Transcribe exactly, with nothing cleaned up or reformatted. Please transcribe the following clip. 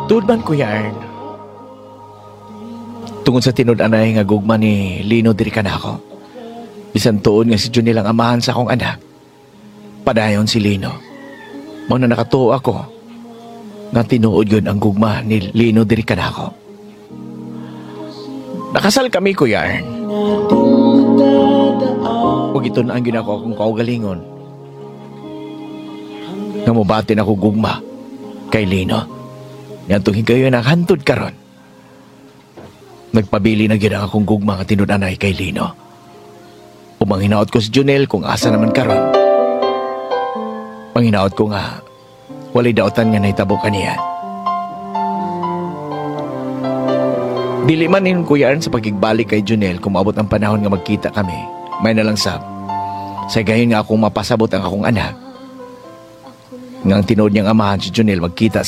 Tudman, Kuya Ern. Tungod sa tinud-anay nga gugma ni Lino diri ka na ako. Bisan tuon nga si Junel ang amahan sa akong anak. Padayon si Lino. Mao na nakatuo ako nga tinuod yun ang gugma ni Lino diri ka na ako. Nakasal kami, Kuya Ern. Huwag ito na ang ginako akong kaugalingon. Nga mubatin ako gugma kay Lino. Nga itong higayon ang hantod karon. Nagpabili na gina akong gugma nga tinud-anay kay Lino. Umang hinaot ko si Junel kung asa naman karon. Manghinaot ko nga walay daotan nga nahitabo kaniya. Dili man nin Kuya Ern sa pagigbalik kay Junel kung maabot ang panahon nga magkita kami. May nalang sab. Sa gayon nga akong mapasabot ang akong anak. Nga ang tinuod niyang amahan si Junel magkita